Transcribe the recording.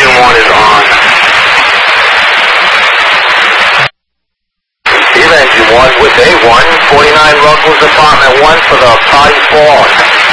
engine 1 is on. Receive engine 1 with A1, 49 Ruggles Apartment 1 for the party 4.